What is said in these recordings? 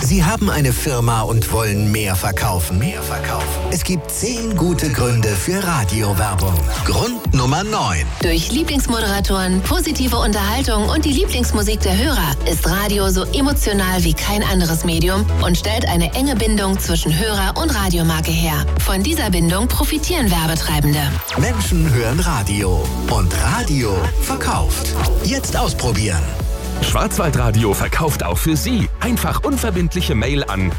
Sie haben eine Firma und wollen mehr verkaufen. Es gibt 10 gute Gründe für Radiowerbung. Grund Nummer 9. Durch Lieblingsmoderatoren, positive Unterhaltung und die Lieblingsmusik der Hörer ist Radio so emotional wie kein anderes Medium und stellt eine enge Bindung zwischen Hörer und Radiomarke her. Von dieser Bindung profitieren Werbetreibende. Menschen hören Radio und Radio verkauft. Jetzt ausprobieren. Schwarzwaldradio verkauft auch für Sie. Einfach unverbindliche Mail an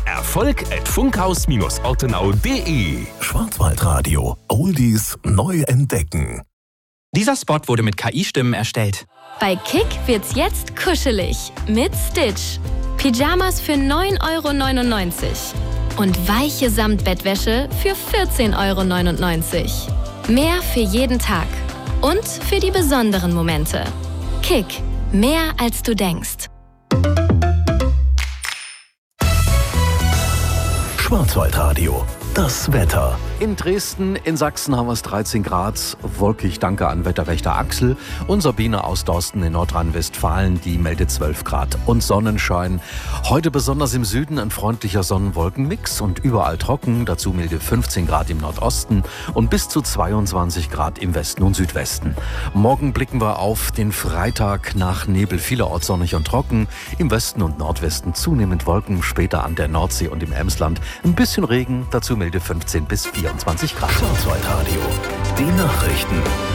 erfolg@funkhaus-ortenau.de. Schwarzwaldradio. Oldies neu entdecken. Dieser Spot wurde mit KI-Stimmen erstellt. Bei Kick wird's jetzt kuschelig mit Stitch. Pyjamas für 9,99 € und weiche Samtbettwäsche für 14,99 €. Mehr für jeden Tag und für die besonderen Momente. Kick. Mehr als du denkst. Schwarzwaldradio. Das Wetter. In Dresden, in Sachsen haben wir es 13 Grad. Wolkig, danke an Wetterwächter Axel. Und Sabine aus Dorsten in Nordrhein-Westfalen, die meldet 12 Grad und Sonnenschein. Heute besonders im Süden ein freundlicher Sonnenwolkenmix und überall trocken. Dazu milde 15 Grad im Nordosten und bis zu 22 Grad im Westen und Südwesten. Morgen blicken wir auf den Freitag nach Nebel, vielerorts sonnig und trocken. Im Westen und Nordwesten zunehmend Wolken, später an der Nordsee und im Emsland ein bisschen Regen, dazu milde 15 bis 24 Grad. Schwarzwaldradio. Die Nachrichten.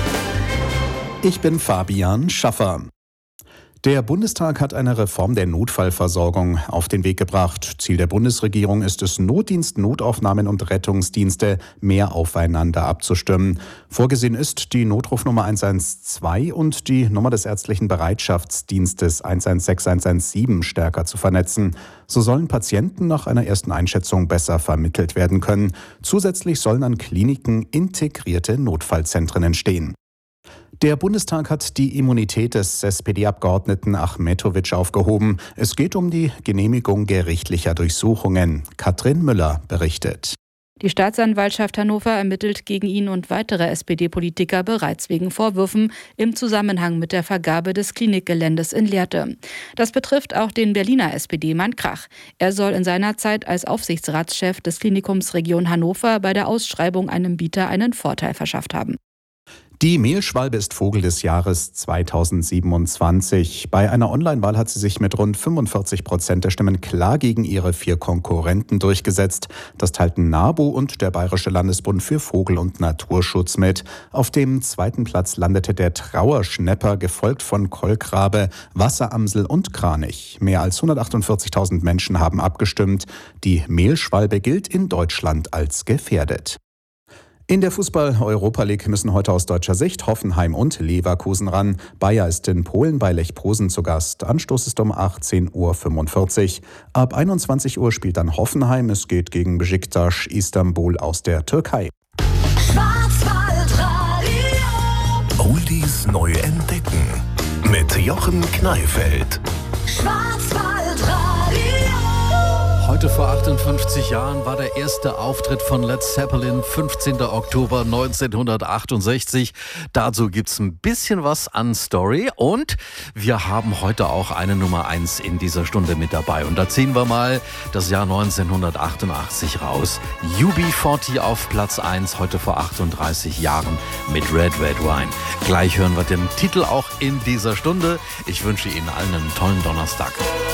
Ich bin Fabian Schaffer. Der Bundestag hat eine Reform der Notfallversorgung auf den Weg gebracht. Ziel der Bundesregierung ist es, Notdienst, Notaufnahmen und Rettungsdienste mehr aufeinander abzustimmen. Vorgesehen ist, die Notrufnummer 112 und die Nummer des ärztlichen Bereitschaftsdienstes 116117 stärker zu vernetzen. So sollen Patienten nach einer ersten Einschätzung besser vermittelt werden können. Zusätzlich sollen an Kliniken integrierte Notfallzentren entstehen. Der Bundestag hat die Immunität des SPD-Abgeordneten Achmetovic aufgehoben. Es geht um die Genehmigung gerichtlicher Durchsuchungen. Katrin Müller berichtet. Die Staatsanwaltschaft Hannover ermittelt gegen ihn und weitere SPD-Politiker bereits wegen Vorwürfen im Zusammenhang mit der Vergabe des Klinikgeländes in Lehrte. Das betrifft auch den Berliner SPD-Mann Krach. Er soll in seiner Zeit als Aufsichtsratschef des Klinikums Region Hannover bei der Ausschreibung einem Bieter einen Vorteil verschafft haben. Die Mehlschwalbe ist Vogel des Jahres 2027. Bei einer Online-Wahl hat sie sich mit rund 45% der Stimmen klar gegen ihre 4 Konkurrenten durchgesetzt. Das teilten NABU und der Bayerische Landesbund für Vogel- und Naturschutz mit. Auf dem 2. Platz landete der Trauerschnepper, gefolgt von Kolkrabe, Wasseramsel und Kranich. Mehr als 148.000 Menschen haben abgestimmt. Die Mehlschwalbe gilt in Deutschland als gefährdet. In der Fußball-Europa League müssen heute aus deutscher Sicht Hoffenheim und Leverkusen ran. Bayer ist in Polen bei Lech Posen zu Gast. Anstoß ist um 18:45 Uhr. Ab 21 Uhr spielt dann Hoffenheim. Es geht gegen Beşiktaş Istanbul aus der Türkei. Schwarzwaldradio. Oldies neu entdecken. Mit Jochen Kneifeld. Heute vor 58 Jahren war der erste Auftritt von Led Zeppelin, 15. Oktober 1968. Dazu gibt's ein bisschen was an Story und wir haben heute auch eine Nummer 1 in dieser Stunde mit dabei. Und da ziehen wir mal das Jahr 1988 raus. UB40 auf Platz 1, heute vor 38 Jahren mit Red Red Wine. Gleich hören wir den Titel auch in dieser Stunde. Ich wünsche Ihnen allen einen tollen Donnerstag.